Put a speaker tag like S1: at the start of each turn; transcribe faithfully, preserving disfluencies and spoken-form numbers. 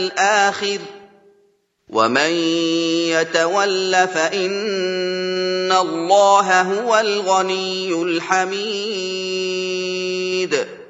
S1: الْآخِرِ ۚ وَمَن يَتَوَلَّ فَإِنَّ اللَّهَ هُوَ الْغَنِيُّ الْحَمِيدُ